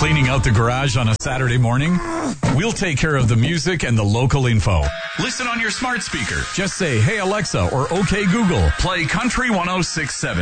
Cleaning out the garage on a Saturday morning? We'll take care of the music and the local info. Listen on your smart speaker. Just say, "Hey Alexa," or "Okay Google, play Country 106.7."